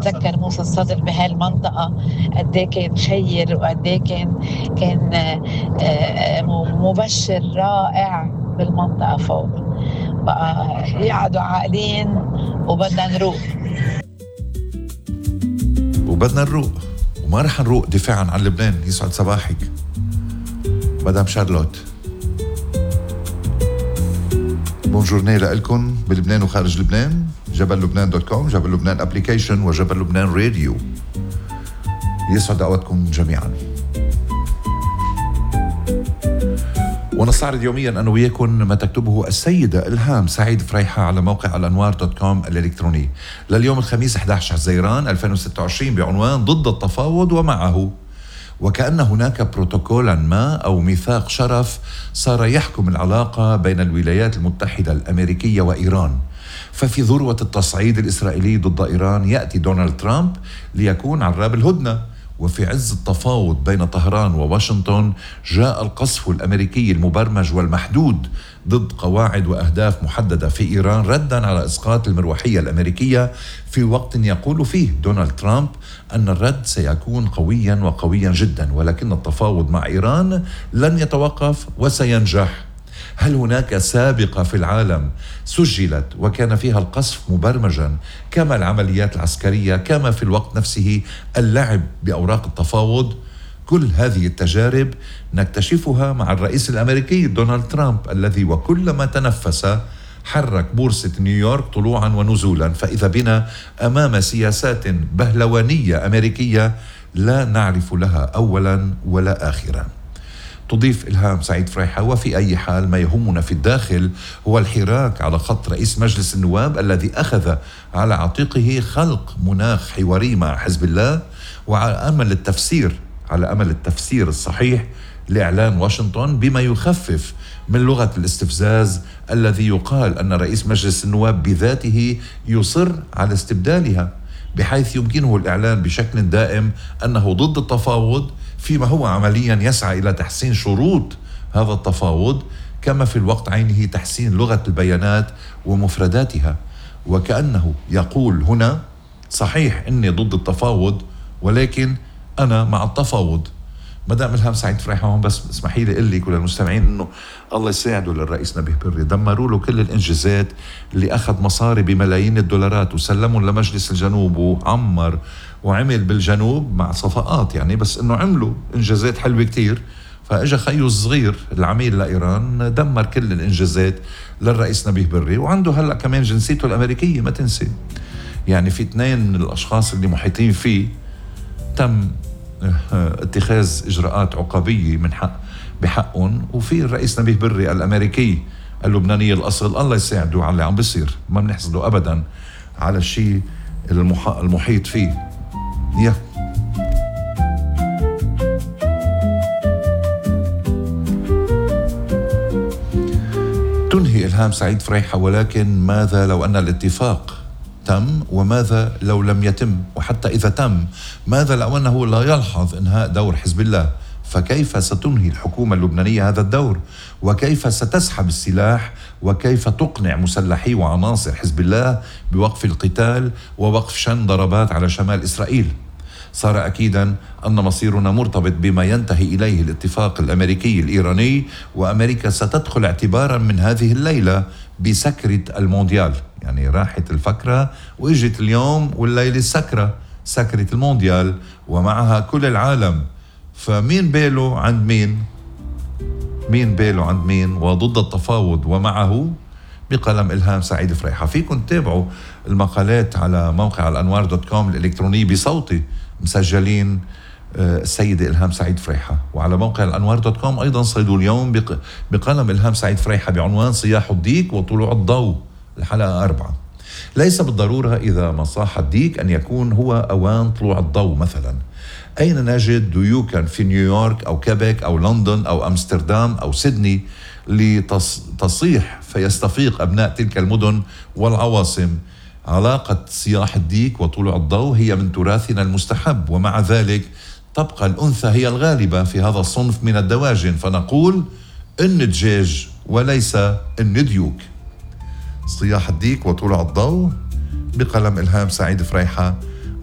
بتذكر موسى الصدر بهالمنطقة قد ايه كان شير وقد ايه كان مبشر رائع بالمنطقة فوق. بقى يقعدوا عاقلين وبدنا نروق وما رح نروق دفاعا عن لبنان. يسعد صباحك مدام شارلوت. بونجورني لكم بلبنان وخارج لبنان. جبل لبنان .com، جبل لبنان ابليكيشن، وجبل لبنان راديو. يسعد اوقاتكم جميعا. ونستعرض يوميا أنا وياكم ما تكتبه السيدة إلهام سعيد فريحة على موقع الأنوار.com الإلكتروني لليوم الخميس 11 حزيران 2026 بعنوان ضد التفاوض ومعه. وكأن هناك بروتوكولا ما أو ميثاق شرف صار يحكم العلاقة بين الولايات المتحدة الأمريكية وإيران. ففي ذروة التصعيد الإسرائيلي ضد إيران يأتي دونالد ترامب ليكون عراب الهدنة، وفي عز التفاوض بين طهران وواشنطن جاء القصف الأمريكي المبرمج والمحدود ضد قواعد وأهداف محددة في إيران ردا على إسقاط المروحية الأمريكية، في وقت يقول فيه دونالد ترامب أن الرد سيكون قويا جدا، ولكن التفاوض مع إيران لن يتوقف وسينجح. هل هناك سابقة في العالم سجلت وكان فيها القصف مبرمجا كما العمليات العسكرية كما في الوقت نفسه اللعب بأوراق التفاوض؟ كل هذه التجارب نكتشفها مع الرئيس الأمريكي دونالد ترامب الذي وكلما تنفس حرك بورصة نيويورك طلوعا ونزولا. فإذا بنا أمام سياسات بهلوانية أمريكية لا نعرف لها أولا ولا آخرا. تضيف إلهام سعيد فريحة: وفي أي حال ما يهمنا في الداخل هو الحراك على خط رئيس مجلس النواب الذي أخذ على عاتقه خلق مناخ حواري مع حزب الله، وعلى أمل التفسير الصحيح لإعلان واشنطن بما يخفف من لغة الاستفزاز الذي يقال أن رئيس مجلس النواب بذاته يصر على استبدالها، بحيث يمكنه الإعلان بشكل دائم أنه ضد التفاوض فيما هو عمليا يسعى إلى تحسين شروط هذا التفاوض، كما في الوقت عينه تحسين لغة البيانات ومفرداتها. وكأنه يقول هنا: صحيح إني ضد التفاوض ولكن أنا مع التفاوض. مدام إلهام سعيد فريحة، هون بس اسمحي لي أقول لك وللمستمعين إنه الله يساعده للرئيس نبيه بري، دمروا له كل الإنجازات اللي أخذ مصاري بملايين الدولارات وسلمهم لمجلس الجنوب وعمر وعمل بالجنوب مع صفقات يعني، بس إنه عملوا إنجازات حلوة كتير. فإجا خيو الصغير العميل لإيران دمر كل الإنجازات للرئيس نبيه بري، وعنده هلأ كمان جنسيته الأمريكية ما تنسي. يعني في 2 من الأشخاص اللي محيطين فيه تم اتخاذ إجراءات عقابية بحقهم، وفي الرئيس نبيه بري الأمريكي اللبناني الأصل الله يساعده على اللي عم بيصير، ما بنحسده أبدا على الشيء المحيط فيه. تنهي إلهام سعيد فريحة: ولكن ماذا لو أن الاتفاق تم، وماذا لو لم يتم؟ وحتى إذا تم ماذا لو أنه لا يلحظ إنهاء دور حزب الله؟ فكيف ستنهي الحكومة اللبنانية هذا الدور؟ وكيف ستسحب السلاح؟ وكيف تقنع مسلحي وعناصر حزب الله بوقف القتال ووقف شن ضربات على شمال إسرائيل؟ صار أكيدا أن مصيرنا مرتبط بما ينتهي إليه الاتفاق الأمريكي الإيراني، وأمريكا ستدخل اعتبارا من هذه الليلة بسكرة المونديال. يعني راحت الفكرة وإجت اليوم والليلة سكرة المونديال ومعها كل العالم. فمين باله عند مين وضد التفاوض ومعه بقلم إلهام سعيد فريحة. فيكم تتابعوا المقالات على موقع الأنوار.com الإلكتروني بصوتي مسجلين السيدة إلهام سعيد فريحة، وعلى موقع الأنوار.com أيضا صيدوا اليوم بقلم إلهام سعيد فريحة بعنوان صياح الديك وطلوع الضوء، الحلقة 4. ليس بالضرورة إذا ما صاح الديك أن يكون هو أوان طلوع الضوء. مثلا أين نجد ديوكا في نيويورك أو كيبيك أو لندن أو أمستردام أو سيدني لتصيح فيستفيق أبناء تلك المدن والعواصم؟ علاقة صياح الديك وطلوع الضوء هي من تراثنا المستحب، ومع ذلك تبقى الأنثى هي الغالبة في هذا الصنف من الدواجن، فنقول إن دجاج وليس إن ديوك. صياح الديك وطلوع الضوء بقلم إلهام سعيد فريحة